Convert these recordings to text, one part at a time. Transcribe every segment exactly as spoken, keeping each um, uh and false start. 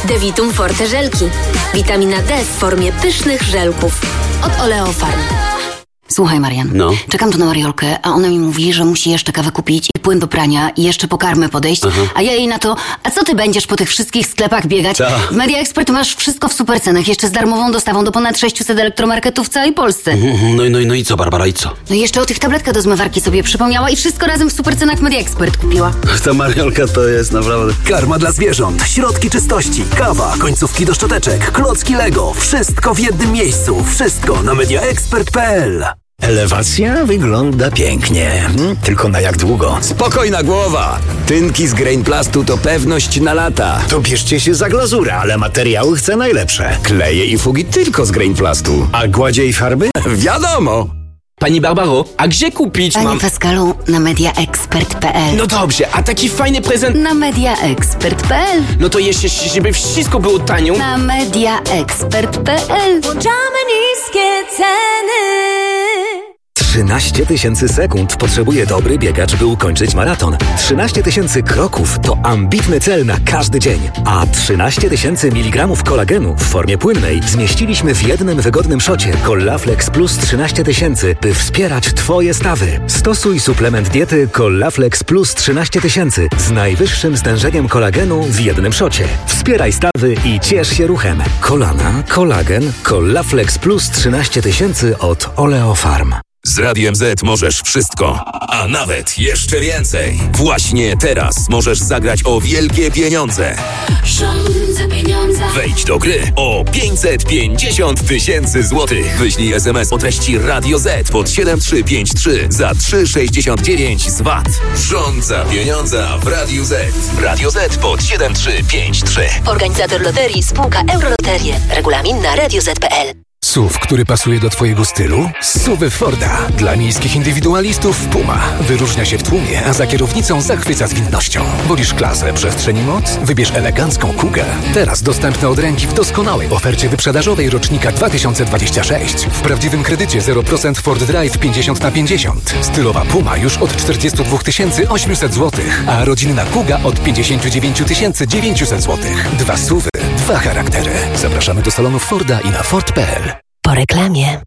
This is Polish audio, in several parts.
Devitum Forte żelki. Witamina D w formie pysznych żelków. Od Oleofarm. Słuchaj, Marian, no. czekam tu na Mariolkę, a ona mi mówi, że musi jeszcze kawę kupić i płyn do prania i jeszcze po karmę podejść, Aha. a ja jej na to, a co ty będziesz po tych wszystkich sklepach biegać? Ta. W Media Expert masz wszystko w supercenach, jeszcze z darmową dostawą do ponad sześciuset elektromarketów w całej Polsce. No i no, no i co, Barbara, i co? No i jeszcze o tych tabletkach do zmywarki sobie przypomniała i wszystko razem w supercenach w Media Expert kupiła. Ta Mariolka to jest naprawdę... Karma dla zwierząt, środki czystości, kawa, końcówki do szczoteczek, klocki Lego. Wszystko w jednym miejscu. Wszystko na media expert kropka p l. Elewacja wygląda pięknie. Hmm? Tylko na jak długo? Spokojna głowa! Tynki z Grainplastu to pewność na lata. To bierzcie się za glazurę, ale materiały chcę najlepsze. Kleje i fugi tylko z Grainplastu. A gładzie i farby? Wiadomo! Pani Barbaro, a gdzie kupić Panie mam... Pascalu, na media expert kropka p l. No dobrze, a taki fajny prezent... Na media expert kropka p l. No to jeszcze, żeby wszystko było tanio... Na media expert kropka p l. Włączamy niskie ceny. trzynaście tysięcy sekund potrzebuje dobry biegacz, by ukończyć maraton. trzynaście tysięcy kroków to ambitny cel na każdy dzień. A trzynaście tysięcy miligramów kolagenu w formie płynnej zmieściliśmy w jednym wygodnym szocie Collaflex Plus trzynaście tysięcy, by wspierać Twoje stawy. Stosuj suplement diety Collaflex Plus trzynaście tysięcy z najwyższym stężeniem kolagenu w jednym szocie. Wspieraj stawy i ciesz się ruchem. Kolana, kolagen, Collaflex Plus trzynaście tysięcy od Oleofarm. Z Radiem Z możesz wszystko, a nawet jeszcze więcej. Właśnie teraz możesz zagrać o wielkie pieniądze. Rządza pieniądze. Wejdź do gry o pięćset pięćdziesiąt tysięcy złotych. Wyślij es em es o treści Radio Z pod siedem trzy pięć trzy za trzy sześćdziesiąt dziewięć z V A T. Rządza pieniądza w Radiu Z. Radio Z pod siedem trzy pięć trzy. Organizator loterii spółka Euroloterie. Regulamin na radio zet kropka p l. S U V, który pasuje do Twojego stylu? S U V Forda. Dla miejskich indywidualistów Puma. Wyróżnia się w tłumie, a za kierownicą zachwyca zwinnością. Wolisz klasę, przestrzeń i moc? Wybierz elegancką Kugę. Teraz dostępne od ręki w doskonałej ofercie wyprzedażowej rocznika dwa tysiące dwudziestego szóstego. W prawdziwym kredycie zero procent Ford Drive pięćdziesiąt na pięćdziesiąt. Stylowa Puma już od czterdzieści dwa tysiące osiemset złotych, a rodzinna Kuga od pięćdziesiąt dziewięć tysięcy dziewięćset złotych. Dwa S U V y, dwa charaktery. Zapraszamy do salonów Forda i na Ford kropka p l. Po reklamie.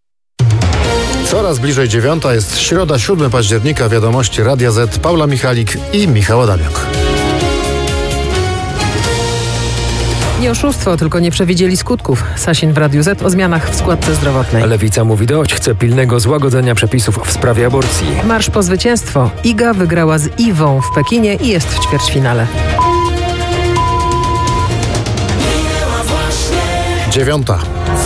Coraz bliżej dziewiąta jest środa, siódmego października, wiadomości Radia Z, Paula Michalik i Michał Adamiak. Nie oszustwo, tylko nie przewidzieli skutków. Sasin w Radiu Z o zmianach w składce zdrowotnej. Lewica mówi dość, chce pilnego złagodzenia przepisów w sprawie aborcji. Marsz po zwycięstwo. Iga wygrała z Iwą w Pekinie i jest w ćwierćfinale. Dziewiąta.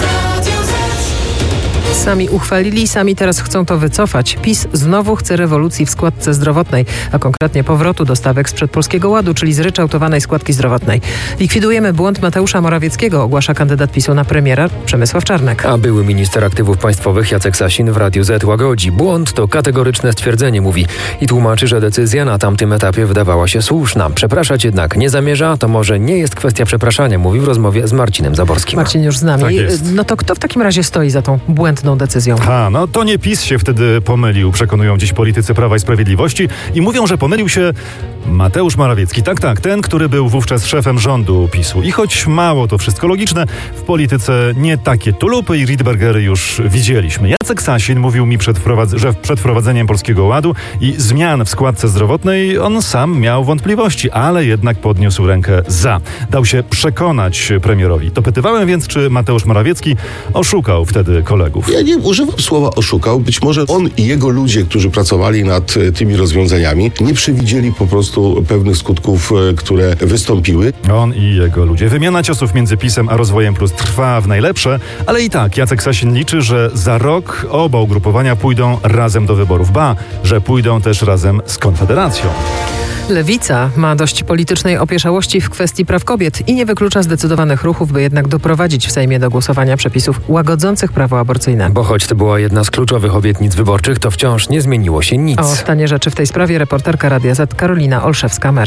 Sami uchwalili, sami teraz chcą to wycofać. PiS znowu chce rewolucji w składce zdrowotnej, a konkretnie powrotu do stawek sprzed Polskiego Ładu, czyli zryczałtowanej składki zdrowotnej. Likwidujemy błąd Mateusza Morawieckiego, ogłasza kandydat PiSu na premiera Przemysław Czarnek. A były minister aktywów państwowych Jacek Sasin w Radiu Z łagodzi. Błąd to kategoryczne stwierdzenie, mówi, i tłumaczy, że decyzja na tamtym etapie wydawała się słuszna. Przepraszać jednak nie zamierza, to może nie jest kwestia przepraszania, mówi w rozmowie z Marcinem Zaborskim. Marcin już z nami. Tak jest. No to kto w takim razie stoi za tą błędną decyzją? Ha, no to nie PiS się wtedy pomylił, przekonują dziś politycy Prawa i Sprawiedliwości i mówią, że pomylił się Mateusz Morawiecki. Tak, tak, ten, który był wówczas szefem rządu PiSu. I choć mało to wszystko logiczne, w polityce nie takie tulupy i Riedbergery już widzieliśmy. Jacek Sasin mówił mi, przed wprowadz- że przed wprowadzeniem Polskiego Ładu i zmian w składce zdrowotnej on sam miał wątpliwości, ale jednak podniósł rękę za. Dał się przekonać premierowi. Dopytywałem więc, czy Mateusz Morawiecki oszukał wtedy kolegów. Ja nie używam słowa oszukał. Być może on i jego ludzie, którzy pracowali nad tymi rozwiązaniami, nie przewidzieli po prostu pewnych skutków, które wystąpiły. On i jego ludzie. Wymiana ciosów między PiS-em a Rozwojem Plus trwa w najlepsze, ale i tak Jacek Sasin liczy, że za rok oba ugrupowania pójdą razem do wyborów. Ba, że pójdą też razem z Konfederacją. Lewica ma dość politycznej opieszałości w kwestii praw kobiet i nie wyklucza zdecydowanych ruchów, by jednak doprowadzić w Sejmie do głosowania przepisów łagodzących prawo aborcyjne. Bo choć to była jedna z kluczowych obietnic wyborczych, to wciąż nie zmieniło się nic. O stanie rzeczy w tej sprawie reporterka Radia Z Karolina Olszewska-Merk.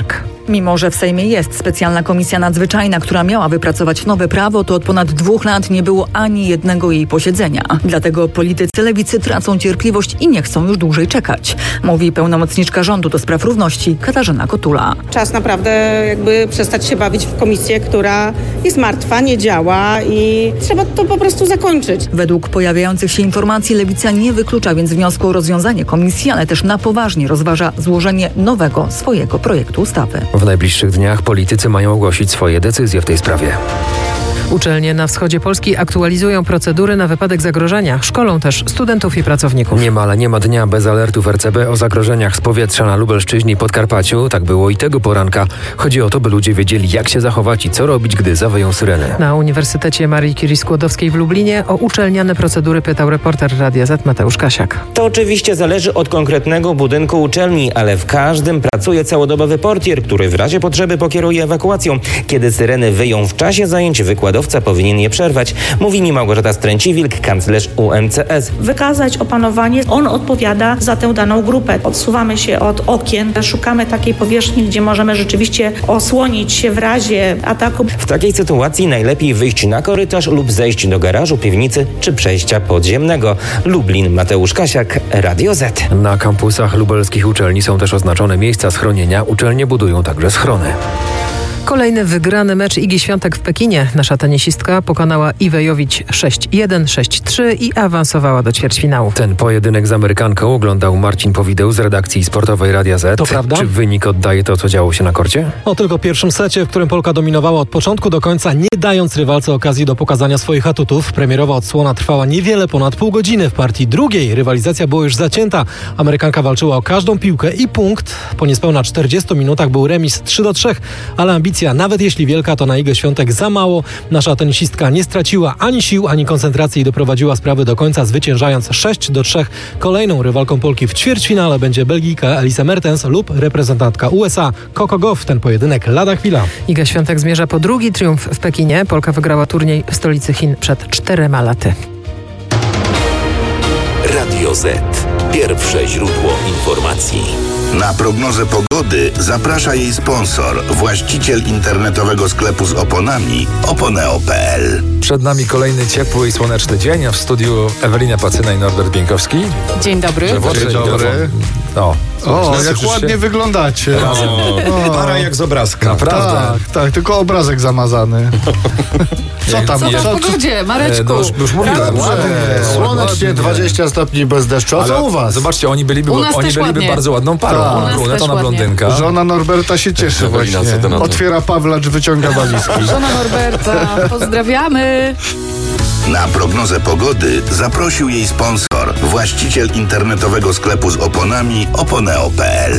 Mimo że w Sejmie jest specjalna komisja nadzwyczajna, która miała wypracować nowe prawo, to od ponad dwóch lat nie było ani jednego jej posiedzenia. Dlatego politycy lewicy tracą cierpliwość i nie chcą już dłużej czekać, mówi pełnomocniczka rządu do spraw równości Katarzyna Kotula. Czas naprawdę jakby przestać się bawić w komisję, która jest martwa, nie działa i trzeba to po prostu zakończyć. Według pojawiających się informacji Lewica nie wyklucza więc wniosku o rozwiązanie komisji, ale też na poważnie rozważa złożenie nowego swojego projektu ustawy. W najbliższych dniach politycy mają ogłosić swoje decyzje w tej sprawie. Uczelnie na wschodzie Polski aktualizują procedury na wypadek zagrożenia. Szkolą też studentów i pracowników. Niemal nie ma dnia bez alertów R C B o zagrożeniach z powietrza na Lubelszczyźnie i Podkarpaciu. Tak było i tego poranka. Chodzi o to, by ludzie wiedzieli, jak się zachować i co robić, gdy zawyją syreny. Na Uniwersytecie Marii Curie Skłodowskiej w Lublinie o uczelniane procedury pytał reporter Radia Z Mateusz Kasiak. To oczywiście zależy od konkretnego budynku uczelni, ale w każdym pracuje całodobowy portier, który w razie potrzeby pokieruje ewakuacją. Kiedy syreny wyją w czasie zajęć, wykładowca powinien je przerwać, mówi mi Małgorzata Stręciwilk, kanclerz U M C S. Wykazać opanowanie, on odpowiada za tę daną grupę. Odsuwamy się od okien, szukamy takiej powierzchni, gdzie możemy rzeczywiście osłonić się w razie ataku. W takiej sytuacji najlepiej wyjść na korytarz lub zejść do garażu, piwnicy czy przejścia podziemnego. Lublin, Mateusz Kasiak, Radio Z. Na kampusach lubelskich uczelni są też oznaczone miejsca schronienia. Uczelnie budują także schrony. Kolejny wygrany mecz Igi Świątek w Pekinie. Nasza tenisistka pokonała Iwę Jowicz sześć jeden, sześć trzy i awansowała do ćwierćfinału. Ten pojedynek z Amerykanką oglądał Marcin Powideł z redakcji sportowej Radia Z. To prawda? Czy wynik oddaje to, co działo się na korcie? O tylko pierwszym secie, w którym Polka dominowała od początku do końca, nie dając rywalce okazji do pokazania swoich atutów. Premierowa odsłona trwała niewiele ponad pół godziny. W partii drugiej rywalizacja była już zacięta. Amerykanka walczyła o każdą piłkę i punkt. Po niespełna czterdziestu minutach był remis trzy do trzech, ale ambicja, nawet jeśli wielka, to na Igę Świątek za mało. Nasza tenisistka nie straciła ani sił, ani koncentracji i doprowadziła sprawy do końca, zwyciężając sześć do trzech. Kolejną rywalką Polki w ćwierćfinale będzie Belgijka Elise Mertens lub reprezentantka U S A Coco Gauff. Ten pojedynek lada chwila. Iga Świątek zmierza po drugi triumf w Pekinie. Polka wygrała turniej w stolicy Chin przed czterema laty. Radio Z. Pierwsze źródło informacji. Na prognozę pogody zaprasza jej sponsor, właściciel internetowego sklepu z oponami oponeo kropka p l. Przed nami kolejny ciepły i słoneczny dzień, a w studiu Ewelina Pacyna i Norbert Bieńkowski. Dzień dobry. Dzień dobry. O, o jak ładnie się? wyglądacie. O, para jak z obrazka. Naprawdę. Tak, tak, tylko obrazek zamazany. Co tam? Co tam w pogodzie, Mareczku? No, już, już mówiłem. Słonecznie, dwadzieścia stopni bez deszczu. A co u was? Zobaczcie, oni byliby, oni byliby bardzo ładną parą. Tak. Brunet, ona blondynka. Żona Norberta się cieszy właśnie. Otwiera Pawlacz, wyciąga walizki. Żona Norberta, pozdrawiamy. Na prognozę pogody zaprosił jej sponsor, właściciel internetowego sklepu z oponami oponeo kropka p l.